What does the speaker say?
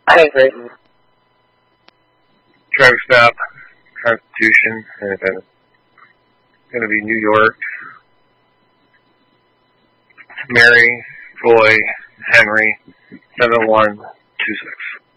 I agree. Traffic stop, Constitution, and then it's going to be New York. Mary, Roy, Henry, 7126.